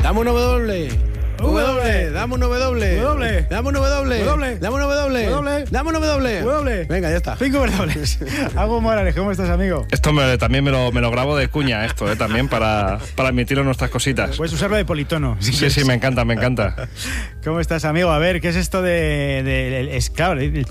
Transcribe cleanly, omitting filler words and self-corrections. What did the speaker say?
Dame un W. Dame un W. Dame un W. Dame un W. Dame un W. Venga, ya está. 5 W. Agus Morales, ¿cómo estás, amigo? Esto también me lo grabo de cuña, esto, también para emitirlo en nuestras cositas. Puedes usarlo de politono. Sí, me encanta. ¿Cómo estás, amigo? A ver, ¿qué es esto de claro,